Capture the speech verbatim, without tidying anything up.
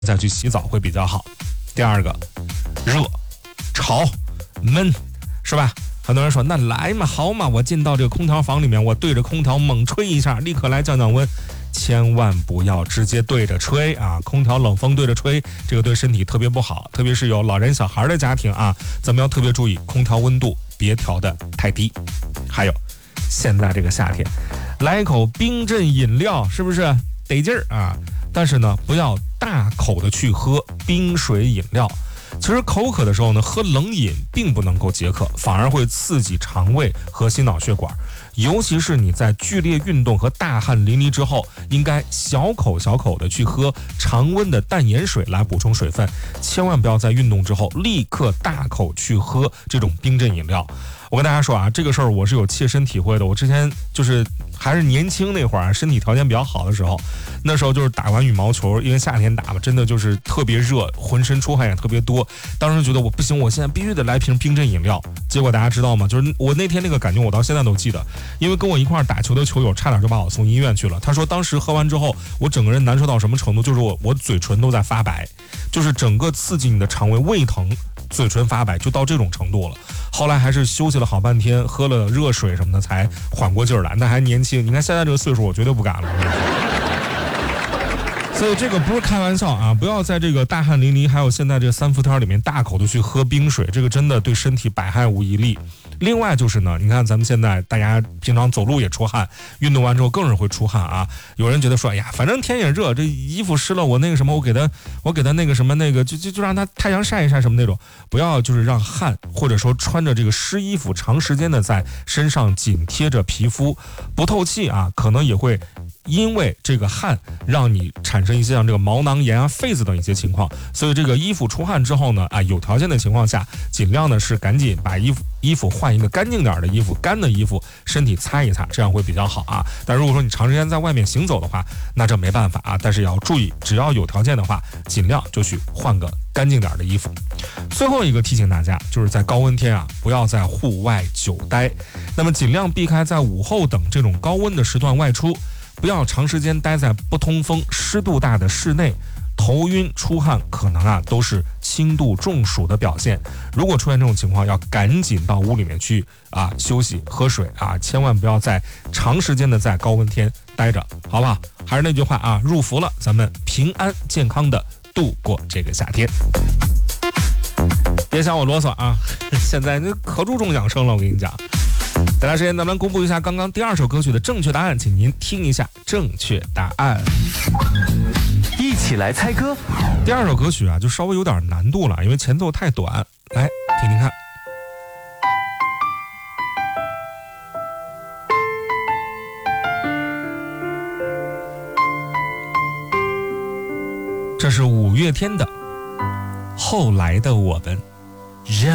再去洗澡会比较好。第二个，热、潮、闷，是吧？很多人说那来嘛，好嘛，我进到这个空调房里面，我对着空调猛吹一下，立刻来降降温。千万不要直接对着吹啊！空调冷风对着吹，这个对身体特别不好，特别是有老人小孩的家庭啊，咱们要特别注意空调温度别调得太低。还有，现在这个夏天，来一口冰镇饮料是不是得劲儿啊？但是呢，不要大口的去喝冰水饮料。其实口渴的时候呢，喝冷饮并不能够解渴，反而会刺激肠胃和心脑血管。尤其是你在剧烈运动和大汗淋漓之后，应该小口小口的去喝常温的淡盐水来补充水分，千万不要在运动之后立刻大口去喝这种冰镇饮料。我跟大家说啊，这个事儿我是有切身体会的。我之前就是还是年轻那会儿，身体条件比较好的时候，那时候就是打完羽毛球，因为夏天打嘛，真的就是特别热，浑身出汗也特别多。当时觉得我不行，我现在必须得来瓶冰镇饮料。结果大家知道吗？就是我那天那个感觉，我到现在都记得，因为跟我一块儿打球的球友差点就把我送医院去了。他说当时喝完之后，我整个人难受到什么程度，就是我我嘴唇都在发白，就是整个刺激你的肠胃，胃疼，嘴唇发白，就到这种程度了。后来还是休息了好半天，喝了热水什么的才缓过劲儿来。那还年轻，你看现在这个岁数，我绝对不敢了。所以这个不是开玩笑啊！不要在这个大汗淋漓，还有现在这个三伏天里面大口的去喝冰水，这个真的对身体百害无一利。另外就是呢，你看咱们现在大家平常走路也出汗，运动完之后更是会出汗啊。有人觉得说，哎呀，反正天也热，这衣服湿了，我那个什么，我给他，我给他那个什么那个，就就就让他太阳晒一晒什么那种，不要就是让汗或者说穿着这个湿衣服长时间的在身上紧贴着皮肤，不透气啊，可能也会因为这个汗让你产生一些像这个毛囊炎啊、痱子等一些情况。所以这个衣服出汗之后呢，啊，有条件的情况下，尽量呢是赶紧把衣服衣服换一个干净点的衣服，干的衣服，身体擦一擦，这样会比较好啊。但如果说你长时间在外面行走的话，那这没办法啊。但是也要注意，只要有条件的话，尽量就去换个干净点的衣服。最后一个提醒大家，就是在高温天啊，不要在户外久待，那么尽量避开在午后等这种高温的时段外出。不要长时间待在不通风、湿度大的室内，头晕、出汗可能啊都是轻度中暑的表现。如果出现这种情况，要赶紧到屋里面去啊休息、喝水啊，千万不要再长时间的在高温天待着，好不好？还是那句话啊，入伏了，咱们平安健康的度过这个夏天。别想我啰嗦啊，现在你可注重养生了，我跟你讲。再来时间，咱们公布一下刚刚第二首歌曲的正确答案，请您听一下正确答案。 一起来猜歌。 第二首歌曲啊，就稍微有点难度了，因为前奏太短。来听听看。这是五月天的《后来的我们》。